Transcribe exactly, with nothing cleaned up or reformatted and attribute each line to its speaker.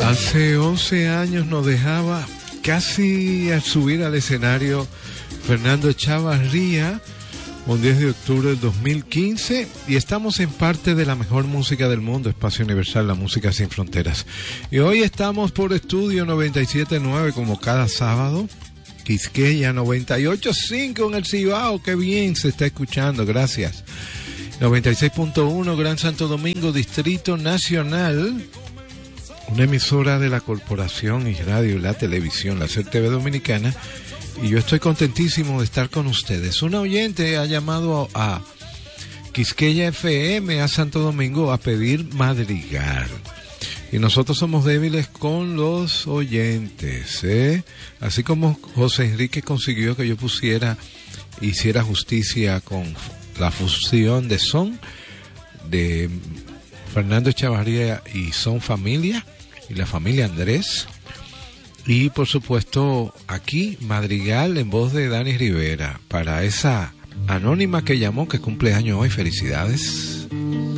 Speaker 1: Hace once años nos dejaba casi al subir al escenario Fernando Echavarría, un diez de octubre del dos mil quince, y estamos en parte de la mejor música del mundo, Espacio Universal, la música sin fronteras. Y hoy estamos por Estudio noventa y siete punto nueve como cada sábado, Quisqueya noventa y ocho punto cinco en el Cibao, qué bien se está escuchando, gracias. noventa y seis punto uno Gran Santo Domingo, Distrito Nacional, una emisora de la Corporación y Radio y la Televisión, la C E R T V Dominicana, y yo estoy contentísimo de estar con ustedes. Un oyente ha llamado a Quisqueya F M, a Santo Domingo, a pedir madrigal. Y nosotros somos débiles con los oyentes, ¿eh? Así como José Enrique consiguió que yo pusiera, hiciera justicia con la fusión de Son, de Fernando Echavarría y Son Familia, y la familia Andrés. Y por supuesto aquí madrigal en voz de Dani Rivera para esa anónima que llamó, que cumple años hoy. Felicidades.